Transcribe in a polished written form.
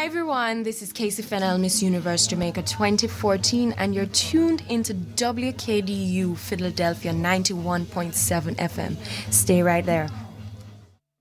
everyone, this is Casey Fennell, Miss Universe Jamaica 2014, and you're tuned into WKDU Philadelphia 91.7 FM. Stay right there.